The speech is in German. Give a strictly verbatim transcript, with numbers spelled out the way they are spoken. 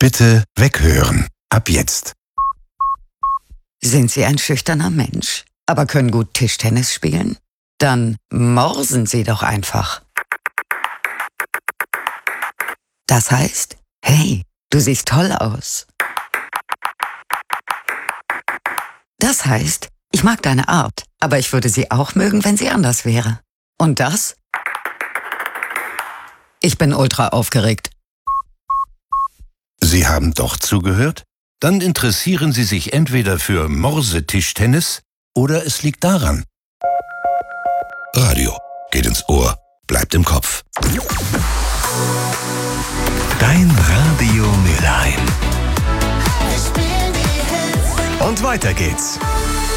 Bitte weghören. Ab jetzt. Sind Sie ein schüchterner Mensch, aber können gut Tischtennis spielen? Dann morsen Sie doch einfach. Das heißt, hey, du siehst toll aus. Das heißt, ich mag deine Art, aber ich würde sie auch mögen, wenn sie anders wäre. Und das? Ich bin ultra aufgeregt. Sie haben doch zugehört? Dann interessieren Sie sich entweder für Morsetischtennis oder es liegt daran. Radio geht ins Ohr, bleibt im Kopf. Dein Radio Mülheim. Und weiter geht's.